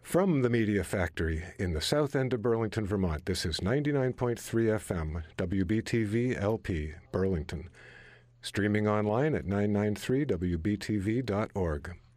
From the Media Factory in the south end of Burlington, Vermont, this is 99.3 FM, WBTV LP, Burlington. Streaming online at 993wbtv.org.